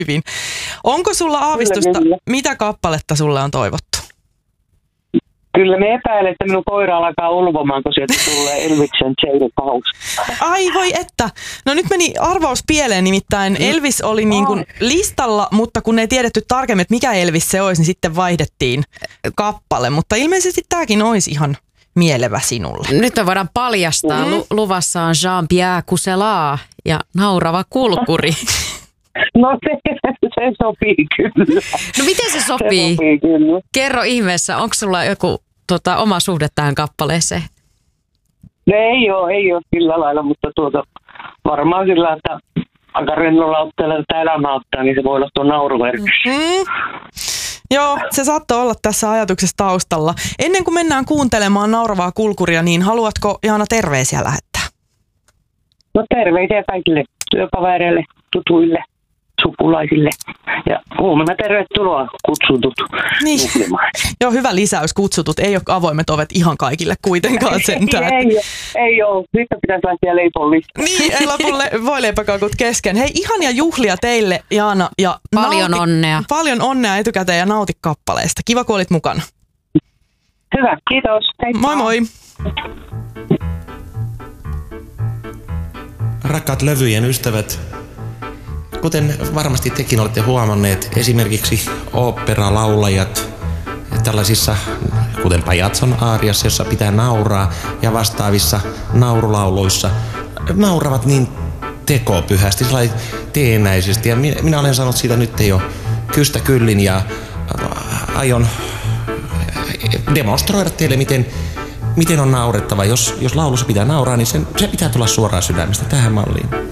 hyvin. Onko sulla aavistusta, Kyllä. mitä kappaletta sulle on toivottu? Kyllä me epäilen, että minun koira alkaa ulvomaan, kun sieltä tulee Elviksen Jailhouse. Ai voi että. No nyt meni arvaus pieleen, nimittäin Elvis oli niin kuin listalla, mutta kun ei tiedetty tarkemmin, että mikä Elvis se olisi, niin sitten vaihdettiin kappale. Mutta ilmeisesti tämäkin olisi ihan mielevä sinulle. Nyt me voidaan paljastaa. Luvassa on Jean-Pierre Couselaa ja Naurava kulkuri. No se sopii kyllä. No miten se sopii? Se sopii kyllä. Kerro ihmeessä, onko sulla joku oma suhde tähän kappaleeseen? No ei ole sillä lailla, mutta varmaan sillä, että aika rennolla otteella tätä elämää ottaa, niin se voi olla tuon nauruverkkissä. Joo, se saattoi olla tässä ajatuksessa taustalla. Ennen kuin mennään kuuntelemaan Nauravaa kulkuria, niin haluatko Jaana terveisiä lähettää? No terveisiä kaikille työkavereille, tutuille, sukulaisille ja huomenna tervetuloa kutsutut. Niin. Joo, hyvä lisäys, kutsutut. Ei ole avoimet ovet ihan kaikille kuitenkaan sentään. Ei ole. Sitten pitäisi lähteä leipoon listaan. Niin, ei lopulle voileipäkaakut kesken. Hei, ihania juhlia teille, Jaana. Ja paljon onnea. Paljon onnea etukäteen ja nauti kappaleesta. Kiva, kun olit mukana. Hyvä, kiitos. Heippa. Moi moi. Rakkaat levyjen ystävät, kuten varmasti tekin olette huomanneet, esimerkiksi oopperalaulajat tällaisissa, kuten Pajatson aariassa, jossa pitää nauraa, ja vastaavissa naurulauluissa nauravat niin tekopyhästi, sellainen teennäisesti. Ja minä olen sanonut siitä nyt jo kystä kyllin ja aion demonstroida teille, miten on naurettava. Jos laulussa pitää nauraa, niin se pitää tulla suoraan sydämestä tähän malliin.